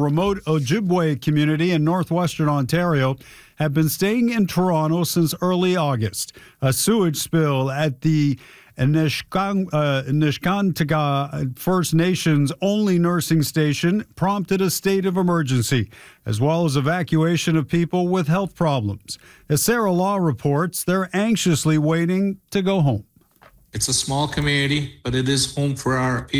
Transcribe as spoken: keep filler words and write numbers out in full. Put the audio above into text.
remote Ojibwe community in northwestern Ontario have been staying in Toronto since early August. A sewage spill at the Nishkan, uh, Nishkantaga First Nations only nursing station prompted a state of emergency, as well as evacuation of people with health problems. As Sarah Law reports, they're anxiously waiting to go home. It's a small community, but it is home for our people.